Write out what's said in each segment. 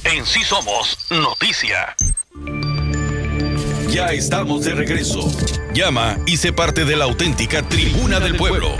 En Sí Somos Noticia. Ya estamos de regreso. Llama y sé parte de la auténtica Tribuna del Pueblo.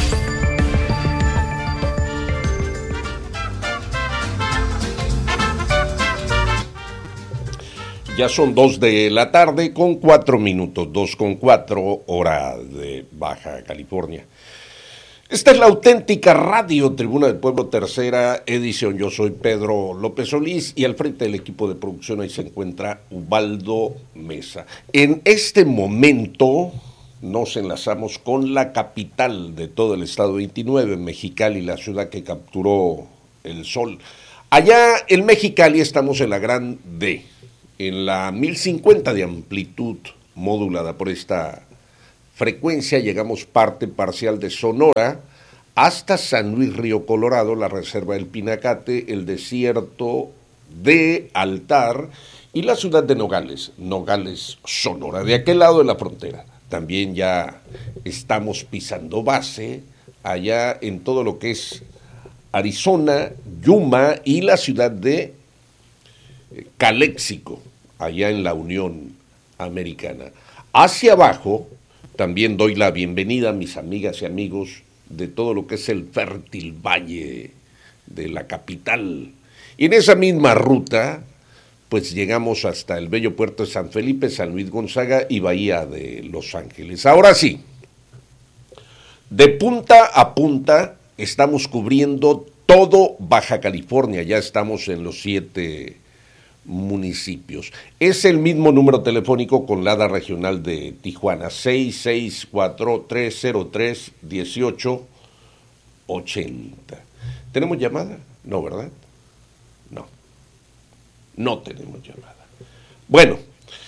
Ya son 2 de la tarde con 4 minutos, 2:04 hora de Baja California. Esta es la auténtica radio Tribuna del Pueblo, tercera edición. Yo soy Pedro López Solís y al frente del equipo de producción ahí se encuentra Ubaldo Mesa. En este momento nos enlazamos con la capital de todo el estado 29, Mexicali, la ciudad que capturó el sol. Allá en Mexicali estamos en la Gran D, en la 1050 de amplitud modulada por esta frecuencia. Llegamos parte parcial de Sonora hasta San Luis Río Colorado, la reserva del Pinacate, el desierto de Altar y la ciudad de Nogales, Sonora, de aquel lado de la frontera. También ya estamos pisando base allá en todo lo que es Arizona, Yuma y la ciudad de Caléxico, allá en la Unión Americana. Hacia abajo también doy la bienvenida a mis amigas y amigos de todo lo que es el fértil valle de la capital. Y en esa misma ruta, pues llegamos hasta el bello puerto de San Felipe, San Luis Gonzaga y Bahía de Los Ángeles. Ahora sí, de punta a punta estamos cubriendo todo Baja California, ya estamos en los 7 municipios. Es el mismo número telefónico con la ADA regional de Tijuana, 664-303-1880. ¿Tenemos llamada? No, ¿verdad? No tenemos llamada. Bueno,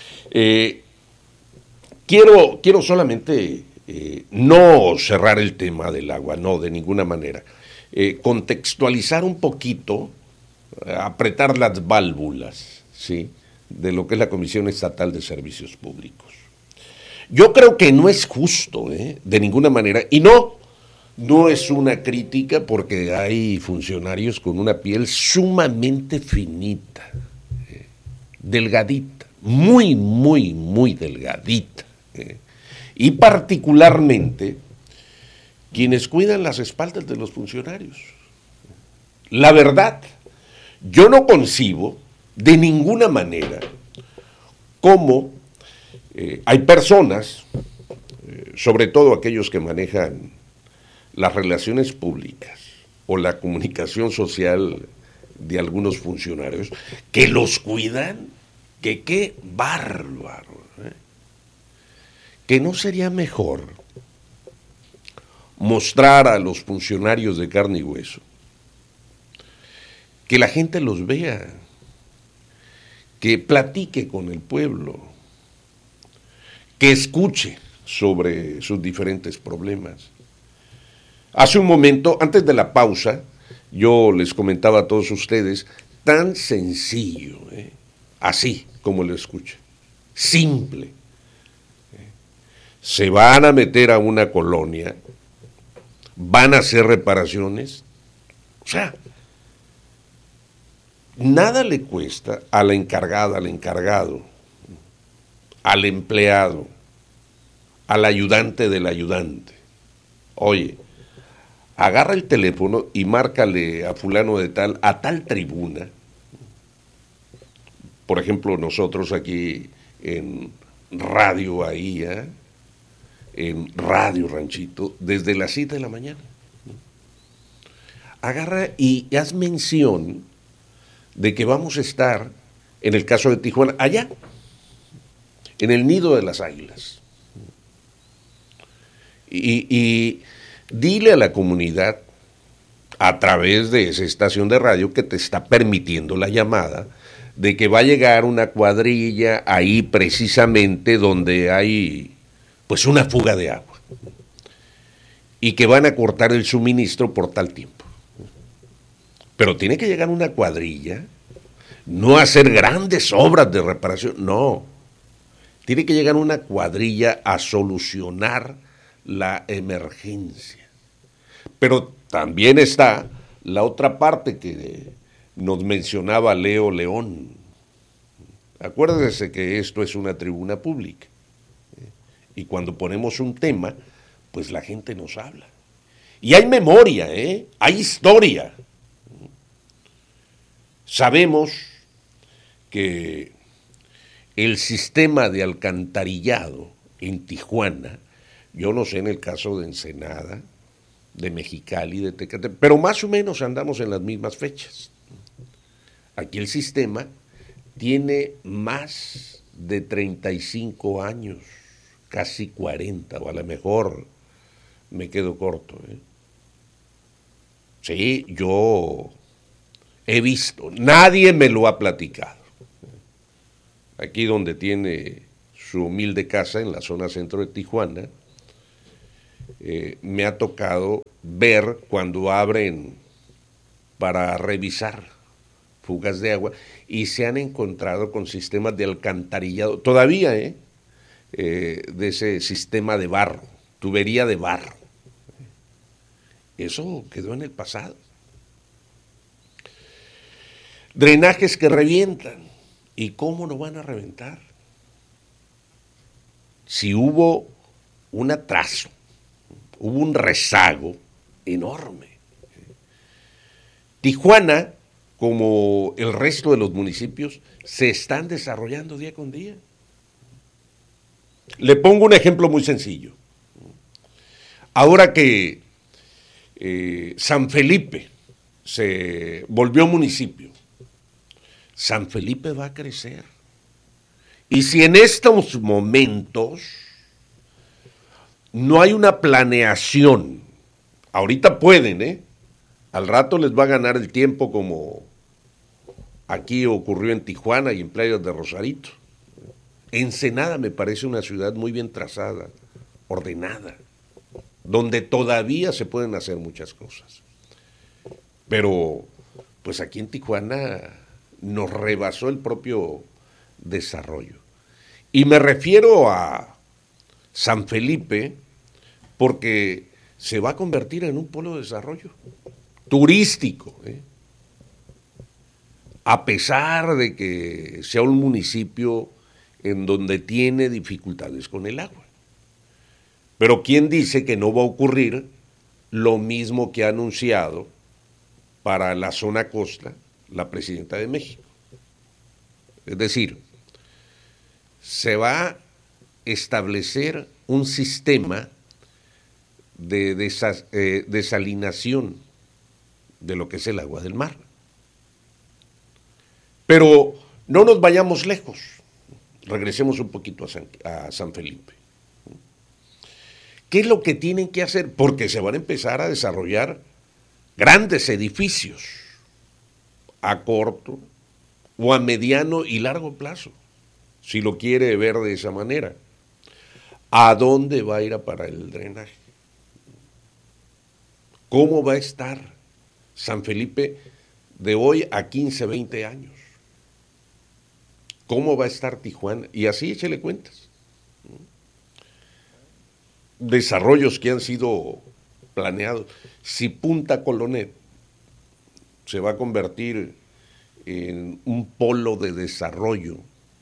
quiero solamente no cerrar el tema del agua, no, de ninguna manera. Contextualizar un poquito, apretar las válvulas, ¿sí?, de lo que es la Comisión Estatal de Servicios Públicos. Yo creo que no es justo, de ninguna manera, y no es una crítica porque hay funcionarios con una piel sumamente finita, delgadita, muy, muy, muy delgadita, y particularmente quienes cuidan las espaldas de los funcionarios. La verdad, yo no concibo de ninguna manera cómo hay personas, sobre todo aquellos que manejan las relaciones públicas o la comunicación social de algunos funcionarios, que los cuidan, que qué bárbaro, que no sería mejor mostrar a los funcionarios de carne y hueso, que la gente los vea, que platique con el pueblo, que escuche sobre sus diferentes problemas. Hace un momento, antes de la pausa, yo les comentaba a todos ustedes, tan sencillo, así como lo escuchan, simple. Se van a meter a una colonia, van a hacer reparaciones, o sea, nada le cuesta a la encargada, al encargado, al empleado, al ayudante del ayudante. Oye, agarra el teléfono y márcale a fulano de tal, a tal tribuna. Por ejemplo, nosotros aquí en Radio Bahía, en Radio Ranchito, desde las 7 de la mañana. Agarra y haz mención de que vamos a estar, en el caso de Tijuana, allá, en el Nido de las Águilas. Y dile a la comunidad, a través de esa estación de radio que te está permitiendo la llamada, de que va a llegar una cuadrilla ahí precisamente donde hay pues una fuga de agua y que van a cortar el suministro por tal tiempo. Pero tiene que llegar una cuadrilla, no hacer grandes obras de reparación, no. Tiene que llegar una cuadrilla a solucionar la emergencia. Pero también está la otra parte que nos mencionaba Leo León. Acuérdese que esto es una tribuna pública. Y cuando ponemos un tema, pues la gente nos habla. Y hay memoria, hay historia. Sabemos que el sistema de alcantarillado en Tijuana, yo no sé en el caso de Ensenada, de Mexicali, de Tecate, pero más o menos andamos en las mismas fechas. Aquí el sistema tiene más de 35 años, casi 40, o a lo mejor me quedo corto. Sí, yo he visto, nadie me lo ha platicado. Aquí donde tiene su humilde casa en la zona centro de Tijuana, me ha tocado ver cuando abren para revisar fugas de agua y se han encontrado con sistemas de alcantarillado, todavía, de ese sistema de barro, tubería de barro. Eso quedó en el pasado. Drenajes que revientan. ¿Y cómo no van a reventar? Si hubo un atraso, hubo un rezago enorme. Tijuana, como el resto de los municipios, se están desarrollando día con día. Le pongo un ejemplo muy sencillo. Ahora que San Felipe se volvió municipio, San Felipe va a crecer. Y si en estos momentos no hay una planeación, ahorita pueden, al rato les va a ganar el tiempo como aquí ocurrió en Tijuana y en Playas de Rosarito. Ensenada me parece una ciudad muy bien trazada, ordenada, donde todavía se pueden hacer muchas cosas. Pero, pues aquí en Tijuana nos rebasó el propio desarrollo. Y me refiero a San Felipe porque se va a convertir en un polo de desarrollo turístico, a pesar de que sea un municipio en donde tiene dificultades con el agua. Pero ¿quién dice que no va a ocurrir lo mismo que ha anunciado para la zona costa la presidenta de México? Es decir, se va a establecer un sistema de desalinación de lo que es el agua del mar. Pero no nos vayamos lejos, regresemos un poquito a San Felipe. ¿Qué es lo que tienen que hacer? Porque se van a empezar a desarrollar grandes edificios a corto o a mediano y largo plazo, si lo quiere ver de esa manera. ¿A dónde va a ir a parar el drenaje? ¿Cómo va a estar San Felipe de hoy a 15, 20 años? ¿Cómo va a estar Tijuana? Y así échele cuentas. Desarrollos que han sido planeados. Si Punta Colonet se va a convertir en un polo de desarrollo,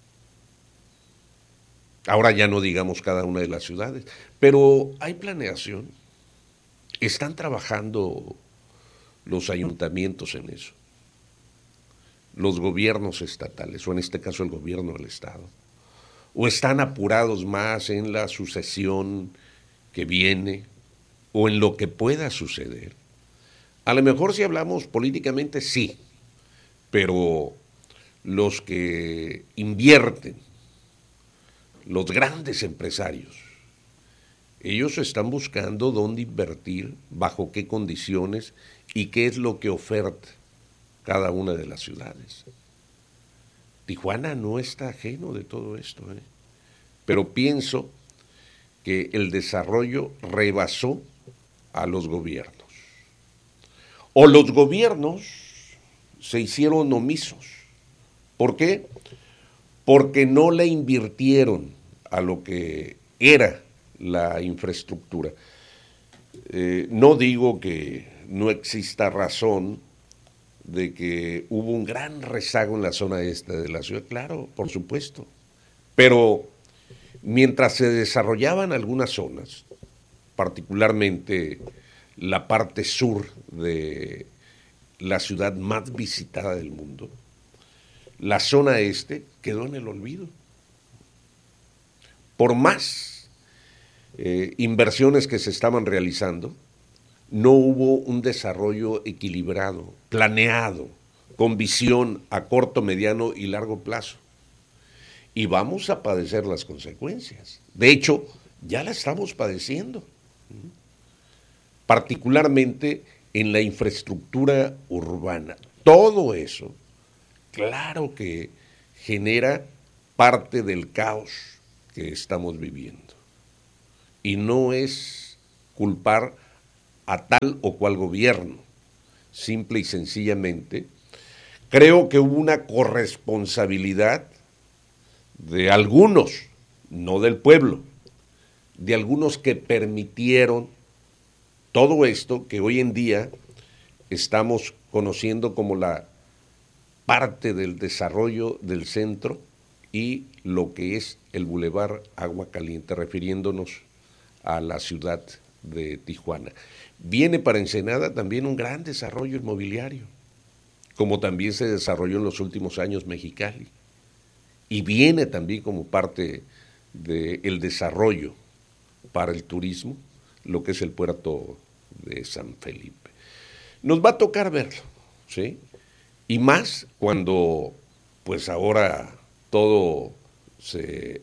ahora ya no digamos cada una de las ciudades, pero hay planeación. Están trabajando los ayuntamientos en eso, los gobiernos estatales, o en este caso el gobierno del estado, o están apurados más en la sucesión que viene, o en lo que pueda suceder. A lo mejor si hablamos políticamente, sí, pero los que invierten, los grandes empresarios, ellos están buscando dónde invertir, bajo qué condiciones y qué es lo que oferta cada una de las ciudades. Tijuana no está ajeno de todo esto, pero pienso que el desarrollo rebasó a los gobiernos. O los gobiernos se hicieron omisos. ¿Por qué? Porque no le invirtieron a lo que era la infraestructura. No digo que no exista razón de que hubo un gran rezago en la zona este de la ciudad, claro, por supuesto. Pero mientras se desarrollaban algunas zonas, particularmente la parte sur de la ciudad más visitada del mundo, la zona este quedó en el olvido. Por más inversiones que se estaban realizando, no hubo un desarrollo equilibrado, planeado, con visión a corto, mediano y largo plazo. Y vamos a padecer las consecuencias. De hecho, ya la estamos padeciendo, particularmente en la infraestructura urbana. Todo eso, claro que genera parte del caos que estamos viviendo. Y no es culpar a tal o cual gobierno. Simple y sencillamente, creo que hubo una corresponsabilidad de algunos, no del pueblo, de algunos que permitieron todo esto que hoy en día estamos conociendo como la parte del desarrollo del centro y lo que es el Boulevard Agua Caliente, refiriéndonos a la ciudad de Tijuana. Viene para Ensenada también un gran desarrollo inmobiliario, como también se desarrolló en los últimos años Mexicali. Y viene también como parte del desarrollo para el turismo, lo que es el puerto de San Felipe. Nos va a tocar verlo, ¿sí? Y más cuando, pues ahora todo se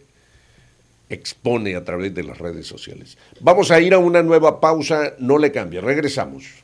expone a través de las redes sociales. Vamos a ir a una nueva pausa, no le cambie, regresamos.